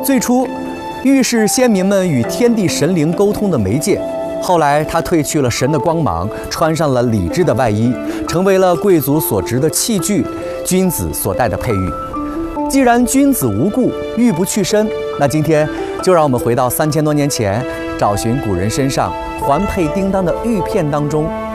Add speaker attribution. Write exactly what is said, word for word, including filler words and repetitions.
Speaker 1: 最初，玉是先民们与天地神灵沟通的媒介。后来，它褪去了神的光芒，穿上了礼制的外衣，成为了贵族所执的器具，君子所戴的佩玉。既然君子无故，玉不去身，那今天就让我们回到三千多年前，找寻古人身上环佩叮当的玉片当中。